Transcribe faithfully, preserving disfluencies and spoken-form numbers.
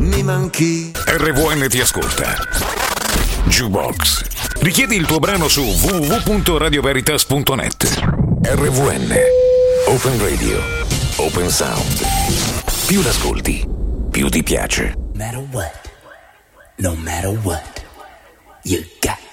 mi manchi. R V N ti ascolta. Jukebox. Richiedi il tuo brano su w w w punto radio veritas punto net. R V N. Open Radio. Open Sound. Più l'ascolti, più ti piace. No matter what, no matter what, you got